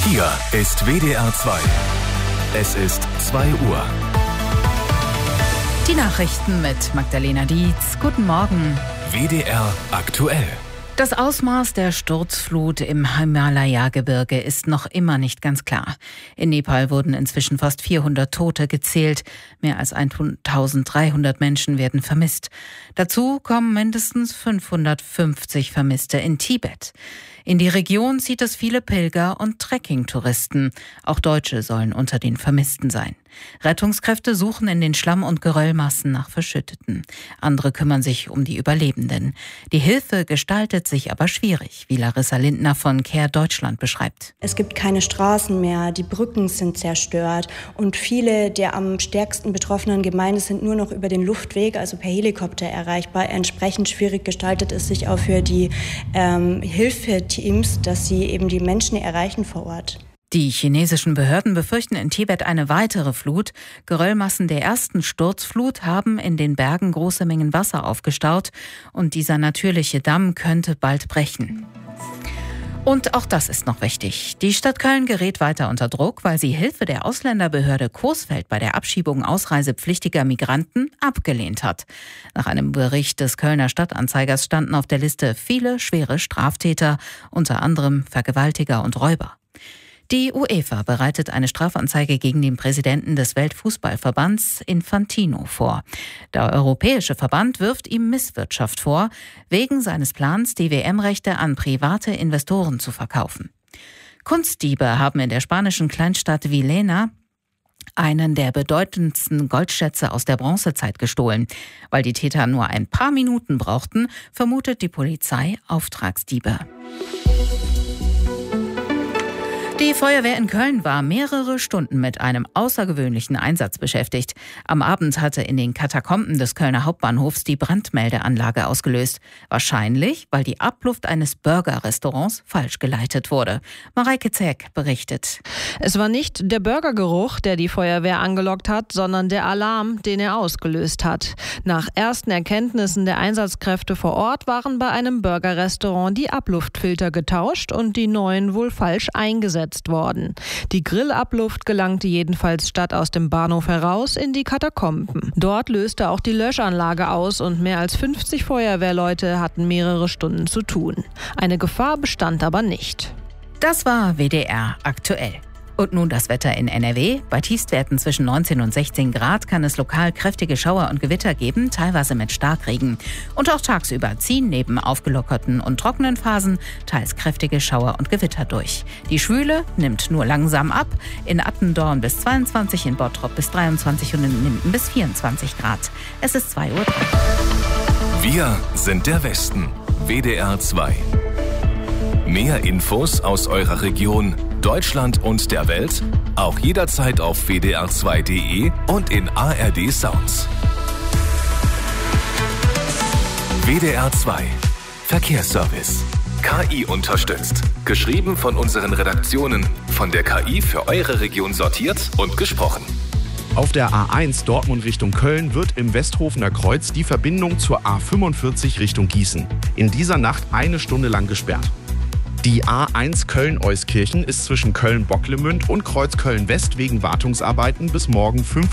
Hier ist WDR 2. Es ist 2 Uhr. Die Nachrichten mit Magdalena Dietz. Guten Morgen. WDR aktuell. Das Ausmaß der Sturzflut im Himalaya-Gebirge ist noch immer nicht ganz klar. In Nepal wurden inzwischen fast 400 Tote gezählt. Mehr als 1300 Menschen werden vermisst. Dazu kommen mindestens 550 Vermisste in Tibet. In die Region zieht es viele Pilger und Trekkingtouristen. Auch Deutsche sollen unter den Vermissten sein. Rettungskräfte suchen in den Schlamm- und Geröllmassen nach Verschütteten. Andere kümmern sich um die Überlebenden. Die Hilfe gestaltet sich aber schwierig, wie Larissa Lindner von Care Deutschland beschreibt. Es gibt keine Straßen mehr, die Brücken sind zerstört und viele der am stärksten betroffenen Gemeinden sind nur noch über den Luftweg, also per Helikopter erreichbar. Entsprechend schwierig gestaltet es sich auch für die Hilfeteams, dass sie eben die Menschen erreichen vor Ort. Die chinesischen Behörden befürchten in Tibet eine weitere Flut. Geröllmassen der ersten Sturzflut haben in den Bergen große Mengen Wasser aufgestaut und dieser natürliche Damm könnte bald brechen. Und auch das ist noch wichtig. Die Stadt Köln gerät weiter unter Druck, weil sie Hilfe der Ausländerbehörde Coesfeld bei der Abschiebung ausreisepflichtiger Migranten abgelehnt hat. Nach einem Bericht des Kölner Stadtanzeigers standen auf der Liste viele schwere Straftäter, unter anderem Vergewaltiger und Räuber. Die UEFA bereitet eine Strafanzeige gegen den Präsidenten des Weltfußballverbands Infantino vor. Der Europäische Verband wirft ihm Misswirtschaft vor, wegen seines Plans, die WM-Rechte an private Investoren zu verkaufen. Kunstdiebe haben in der spanischen Kleinstadt Villena einen der bedeutendsten Goldschätze aus der Bronzezeit gestohlen. Weil die Täter nur ein paar Minuten brauchten, vermutet die Polizei Auftragsdiebe. Die Feuerwehr in Köln war mehrere Stunden mit einem außergewöhnlichen Einsatz beschäftigt. Am Abend hatte in den Katakomben des Kölner Hauptbahnhofs die Brandmeldeanlage ausgelöst. Wahrscheinlich, weil die Abluft eines Burger-Restaurants falsch geleitet wurde. Mareike Zäck berichtet. Es war nicht der Burgergeruch, der die Feuerwehr angelockt hat, sondern der Alarm, den er ausgelöst hat. Nach ersten Erkenntnissen der Einsatzkräfte vor Ort waren bei einem Burger-Restaurant die Abluftfilter getauscht und die neuen wohl falsch eingesetzt worden. Die Grillabluft gelangte jedenfalls statt aus dem Bahnhof heraus in die Katakomben. Dort löste auch die Löschanlage aus und mehr als 50 Feuerwehrleute hatten mehrere Stunden zu tun. Eine Gefahr bestand aber nicht. Das war WDR aktuell. Und nun das Wetter in NRW. Bei Tiefstwerten zwischen 19 und 16 Grad kann es lokal kräftige Schauer und Gewitter geben, teilweise mit Starkregen. Und auch tagsüber ziehen neben aufgelockerten und trockenen Phasen teils kräftige Schauer und Gewitter durch. Die Schwüle nimmt nur langsam ab. In Attendorn bis 22, in Bottrop bis 23 und in Minden bis 24 Grad. Es ist 2 Uhr. Wir sind der Westen. WDR 2. Mehr Infos aus eurer Region, Deutschland und der Welt auch jederzeit auf wdr2.de und in ARD Sounds. WDR 2 Verkehrsservice. KI unterstützt. Geschrieben von unseren Redaktionen, von der KI für eure Region sortiert und gesprochen. Auf der A1 Dortmund Richtung Köln wird im Westhofener Kreuz die Verbindung zur A45 Richtung Gießen in dieser Nacht 1 Stunde lang gesperrt. Die A1 Köln-Euskirchen ist zwischen Köln-Bocklemünd und Kreuz Köln-West wegen Wartungsarbeiten bis morgen 5